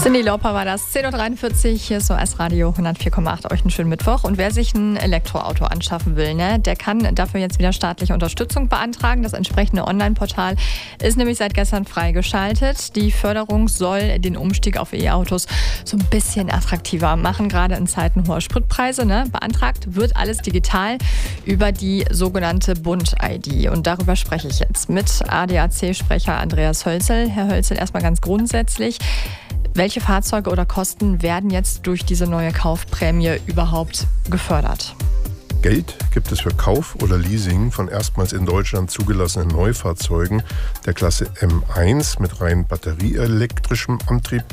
Cyndi Lauper war das, 10.43 Uhr, hier ist OS Radio 104,8, euch einen schönen Mittwoch. Und wer sich ein Elektroauto anschaffen will, der kann dafür jetzt wieder staatliche Unterstützung beantragen. Das entsprechende Online-Portal ist nämlich seit gestern freigeschaltet. Die Förderung soll den Umstieg auf E-Autos so ein bisschen attraktiver machen, gerade in Zeiten hoher Spritpreise. Beantragt wird alles digital über die sogenannte Bund-ID. Und darüber spreche ich jetzt mit ADAC-Sprecher Andreas Hölzel. Herr Hölzel, erstmal ganz grundsätzlich: Welche Fahrzeuge oder Kosten werden jetzt durch diese neue Kaufprämie überhaupt gefördert? Geld gibt es für Kauf oder Leasing von erstmals in Deutschland zugelassenen Neufahrzeugen der Klasse M1 mit rein batterieelektrischem Antrieb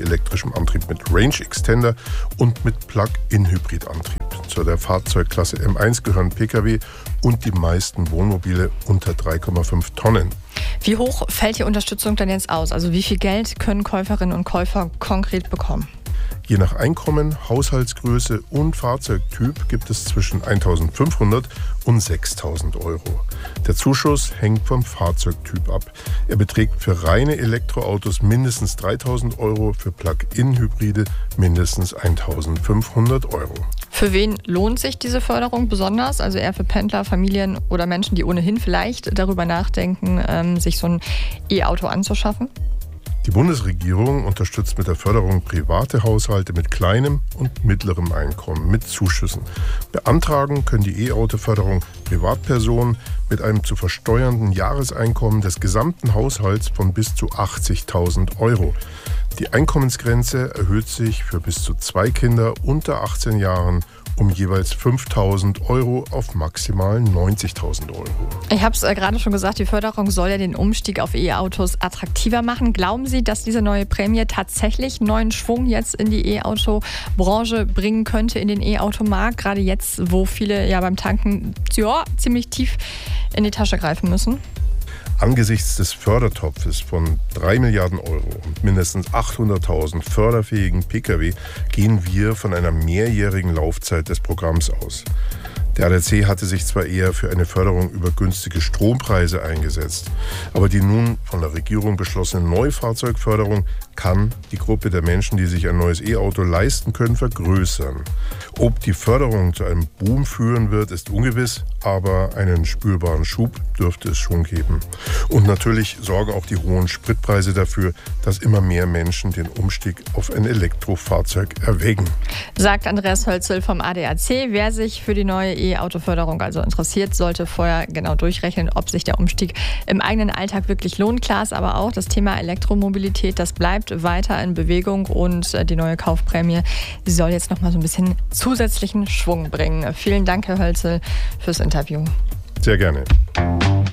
mit Range Extender und mit Plug-in-Hybrid-Antrieb. Zu der Fahrzeugklasse M1 gehören Pkw und die meisten Wohnmobile unter 3,5 Tonnen. Wie hoch fällt die Unterstützung denn jetzt aus? Also wie viel Geld können Käuferinnen und Käufer konkret bekommen? Je nach Einkommen, Haushaltsgröße und Fahrzeugtyp gibt es zwischen 1.500 und 6.000 Euro. Der Zuschuss hängt vom Fahrzeugtyp ab. Er beträgt für reine Elektroautos mindestens 3.000 Euro, für Plug-in-Hybride mindestens 1.500 Euro. Für wen lohnt sich diese Förderung besonders? Also eher für Pendler, Familien oder Menschen, die ohnehin vielleicht darüber nachdenken, sich so ein E-Auto anzuschaffen? Die Bundesregierung unterstützt mit der Förderung private Haushalte mit kleinem und mittlerem Einkommen mit Zuschüssen. Beantragen können die E-Auto-Förderung Privatpersonen mit einem zu versteuernden Jahreseinkommen des gesamten Haushalts von bis zu 80.000 Euro. Die Einkommensgrenze erhöht sich für bis zu 2 Kinder unter 18 Jahren um jeweils 5.000 Euro auf maximal 90.000 Euro. Ich habe es gerade schon gesagt, die Förderung soll ja den Umstieg auf E-Autos attraktiver machen. Glauben Sie, dass diese neue Prämie tatsächlich neuen Schwung jetzt in die E-Auto-Branche bringen könnte, in den E-Automarkt? Gerade jetzt, wo viele ja beim Tanken ziemlich tief in die Tasche greifen müssen? Angesichts des Fördertopfes von 3 Milliarden Euro und mindestens 800.000 förderfähigen Pkw gehen wir von einer mehrjährigen Laufzeit des Programms aus. Der ADAC hatte sich zwar eher für eine Förderung über günstige Strompreise eingesetzt, aber die nun von der Regierung beschlossene Neufahrzeugförderung kann die Gruppe der Menschen, die sich ein neues E-Auto leisten können, vergrößern. Ob die Förderung zu einem Boom führen wird, ist ungewiss, aber einen spürbaren Schub dürfte es schon geben. Und natürlich sorgen auch die hohen Spritpreise dafür, dass immer mehr Menschen den Umstieg auf ein Elektrofahrzeug erwägen. Sagt Andreas Hölzel vom ADAC. Wer sich für die neue E-Auto-Förderung also interessiert, sollte vorher genau durchrechnen, ob sich der Umstieg im eigenen Alltag wirklich lohnt. Klar ist aber auch, das Thema Elektromobilität, das bleibt weiter in Bewegung und die neue Kaufprämie, die soll jetzt noch mal so ein bisschen zusätzlichen Schwung bringen. Vielen Dank, Herr Hölzel, fürs Interview. Sehr gerne.